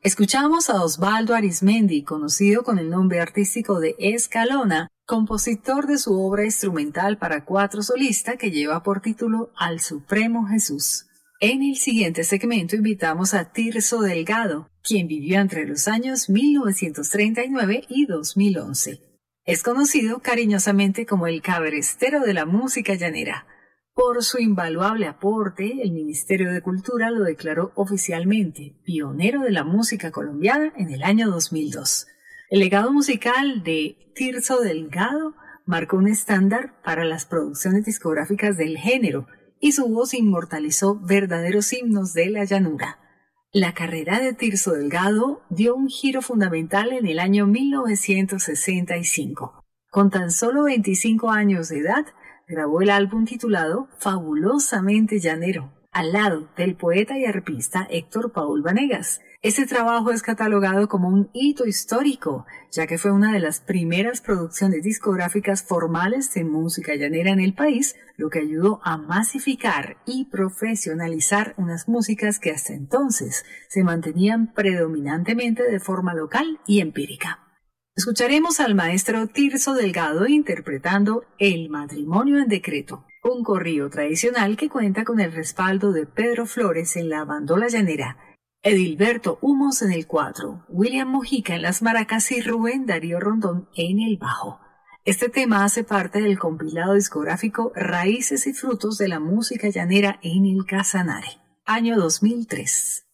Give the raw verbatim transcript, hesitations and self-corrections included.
Escuchamos a Osvaldo Arizmendi, conocido con el nombre artístico de Escalona, compositor de su obra instrumental para cuatro solista que lleva por título Al Supremo Jesús. En el siguiente segmento invitamos a Tirso Delgado, quien vivió entre los años mil novecientos treinta y nueve y dos mil once. Es conocido cariñosamente como el caberestero de la música llanera. Por su invaluable aporte, el Ministerio de Cultura lo declaró oficialmente pionero de la música colombiana en el año dos mil dos. El legado musical de Tirso Delgado marcó un estándar para las producciones discográficas del género y su voz inmortalizó verdaderos himnos de la llanura. La carrera de Tirso Delgado dio un giro fundamental en el año mil novecientos sesenta y cinco. Con tan solo veinticinco años de edad, grabó el álbum titulado Fabulosamente Llanero, al lado del poeta y arpista Héctor Paul Vanegas. Este trabajo es catalogado como un hito histórico, ya que fue una de las primeras producciones discográficas formales de música llanera en el país, lo que ayudó a masificar y profesionalizar unas músicas que hasta entonces se mantenían predominantemente de forma local y empírica. Escucharemos al maestro Tirso Delgado interpretando El Matrimonio en Decreto, un corrido tradicional que cuenta con el respaldo de Pedro Flores en la bandola llanera, Edilberto Humos en el cuatro, William Mojica en las maracas y Rubén Darío Rondón en el bajo. Este tema hace parte del compilado discográfico Raíces y Frutos de la Música Llanera en el Casanare, año dos mil tres.